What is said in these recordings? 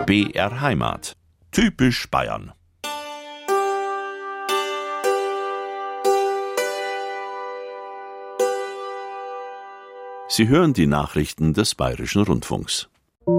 BR Heimat. Typisch Bayern. Sie hören die Nachrichten des Bayerischen Rundfunks.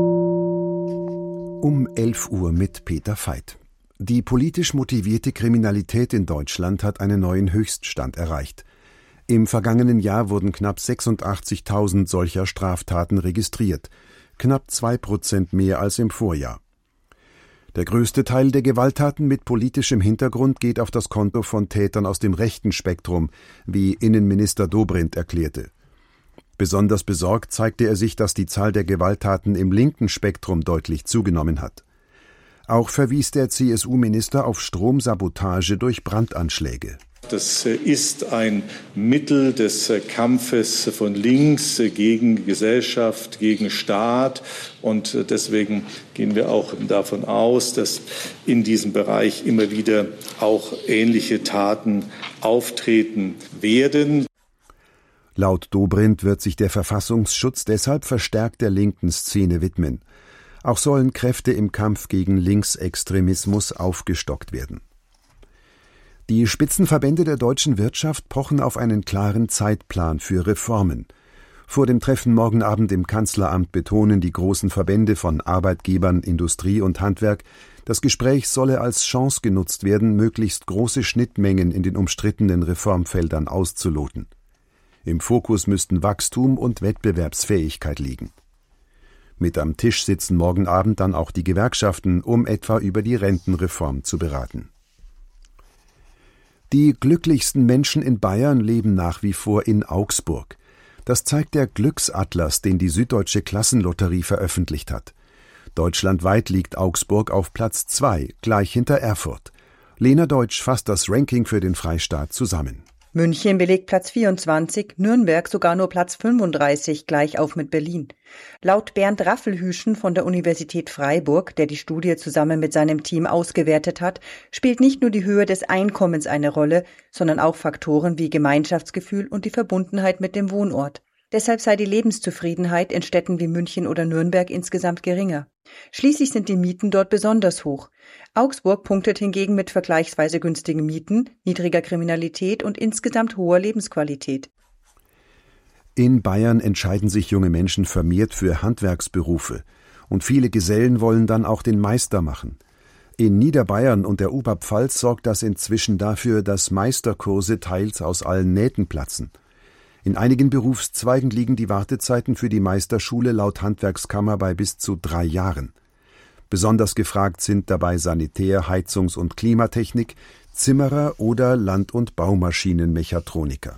Um 11 Uhr mit Peter Veit. Die politisch motivierte Kriminalität in Deutschland hat einen neuen Höchststand erreicht. Im vergangenen Jahr wurden knapp 86.000 solcher Straftaten registriert, knapp 2% mehr als im Vorjahr. Der größte Teil der Gewalttaten mit politischem Hintergrund geht auf das Konto von Tätern aus dem rechten Spektrum, wie Innenminister Dobrindt erklärte. Besonders besorgt zeigte er sich, dass die Zahl der Gewalttaten im linken Spektrum deutlich zugenommen hat. Auch verwies der CSU-Minister auf Stromsabotage durch Brandanschläge. Das ist ein Mittel des Kampfes von links gegen Gesellschaft, gegen Staat. Und deswegen gehen wir auch davon aus, dass in diesem Bereich immer wieder auch ähnliche Taten auftreten werden. Laut Dobrindt wird sich der Verfassungsschutz deshalb verstärkt der linken Szene widmen. Auch sollen Kräfte im Kampf gegen Linksextremismus aufgestockt werden. Die Spitzenverbände der deutschen Wirtschaft pochen auf einen klaren Zeitplan für Reformen. Vor dem Treffen morgen Abend im Kanzleramt betonen die großen Verbände von Arbeitgebern, Industrie und Handwerk, das Gespräch solle als Chance genutzt werden, möglichst große Schnittmengen in den umstrittenen Reformfeldern auszuloten. Im Fokus müssten Wachstum und Wettbewerbsfähigkeit liegen. Mit am Tisch sitzen morgen Abend dann auch die Gewerkschaften, um etwa über die Rentenreform zu beraten. Die glücklichsten Menschen in Bayern leben nach wie vor in Augsburg. Das zeigt der Glücksatlas, den die Süddeutsche Klassenlotterie veröffentlicht hat. Deutschlandweit liegt Augsburg auf Platz 2, gleich hinter Erfurt. Lena Deutsch fasst das Ranking für den Freistaat zusammen. München belegt Platz 24, Nürnberg sogar nur Platz 35, gleich auf mit Berlin. Laut Bernd Raffelhüschen von der Universität Freiburg, der die Studie zusammen mit seinem Team ausgewertet hat, spielt nicht nur die Höhe des Einkommens eine Rolle, sondern auch Faktoren wie Gemeinschaftsgefühl und die Verbundenheit mit dem Wohnort. Deshalb sei die Lebenszufriedenheit in Städten wie München oder Nürnberg insgesamt geringer. Schließlich sind die Mieten dort besonders hoch. Augsburg punktet hingegen mit vergleichsweise günstigen Mieten, niedriger Kriminalität und insgesamt hoher Lebensqualität. In Bayern entscheiden sich junge Menschen vermehrt für Handwerksberufe. Und viele Gesellen wollen dann auch den Meister machen. In Niederbayern und der Oberpfalz sorgt das inzwischen dafür, dass Meisterkurse teils aus allen Nähten platzen. In einigen Berufszweigen liegen die Wartezeiten für die Meisterschule laut Handwerkskammer bei bis zu 3 Jahren. Besonders gefragt sind dabei Sanitär-, Heizungs- und Klimatechnik, Zimmerer oder Land- und Baumaschinenmechatroniker.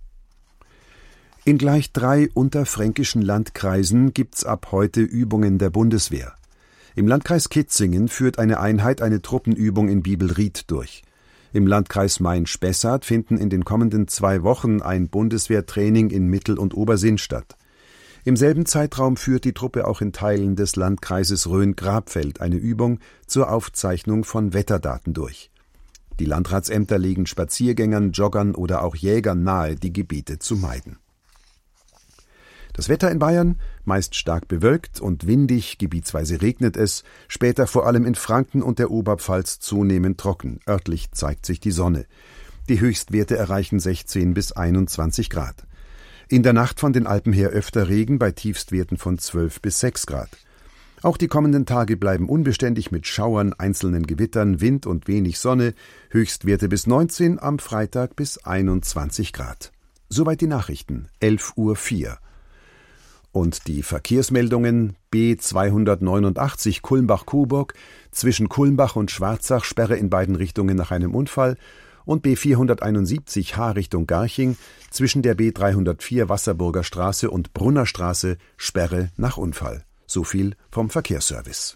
In gleich 3 unterfränkischen Landkreisen gibt's ab heute Übungen der Bundeswehr. Im Landkreis Kitzingen führt eine Einheit eine Truppenübung in Bibelried durch. Im Landkreis Main-Spessart finden in den kommenden 2 Wochen ein Bundeswehrtraining in Mittel- und Obersinn statt. Im selben Zeitraum führt die Truppe auch in Teilen des Landkreises Rhön-Grabfeld eine Übung zur Aufzeichnung von Wetterdaten durch. Die Landratsämter legen Spaziergängern, Joggern oder auch Jägern nahe, die Gebiete zu meiden. Das Wetter in Bayern, meist stark bewölkt und windig, gebietsweise regnet es, später vor allem in Franken und der Oberpfalz zunehmend trocken, örtlich zeigt sich die Sonne. Die Höchstwerte erreichen 16 bis 21 Grad. In der Nacht von den Alpen her öfter Regen bei Tiefstwerten von 12 bis 6 Grad. Auch die kommenden Tage bleiben unbeständig mit Schauern, einzelnen Gewittern, Wind und wenig Sonne, Höchstwerte bis 19, am Freitag bis 21 Grad. Soweit die Nachrichten, 11:04 Uhr. Und die Verkehrsmeldungen: B289 Kulmbach-Coburg, zwischen Kulmbach und Schwarzach Sperre in beiden Richtungen nach einem Unfall und B471 H Richtung Garching, zwischen der B304 Wasserburger Straße und Brunner Straße Sperre nach Unfall. So viel vom Verkehrsservice.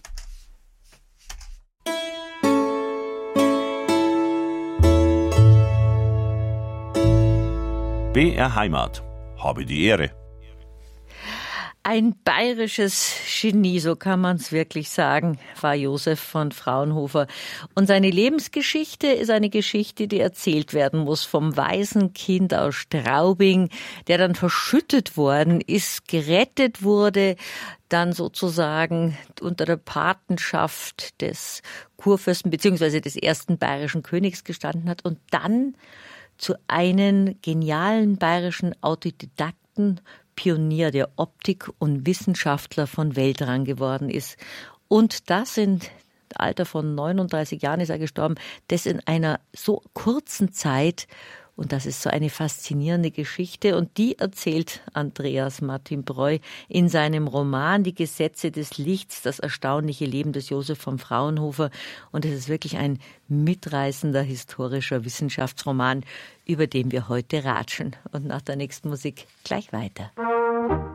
BR Heimat. Habe die Ehre. Ein bayerisches Genie, so kann man es wirklich sagen, war Josef von Fraunhofer. Und seine Lebensgeschichte ist eine Geschichte, die erzählt werden muss vom Waisenkind aus Straubing, der dann verschüttet worden ist, gerettet wurde, dann sozusagen unter der Patenschaft des Kurfürsten bzw. des ersten bayerischen Königs gestanden hat und dann zu einem genialen bayerischen Autodidakten, Pionier der Optik und Wissenschaftler von Weltrang geworden ist. Und das im Alter von 39 Jahren ist er gestorben, das in einer so kurzen Zeit. Und das ist so eine faszinierende Geschichte. Und die erzählt Andreas Martin Breu in seinem Roman Die Gesetze des Lichts, das erstaunliche Leben des Josef von Fraunhofer. Und es ist wirklich ein mitreißender historischer Wissenschaftsroman, über den wir heute ratschen. Und nach der nächsten Musik gleich weiter.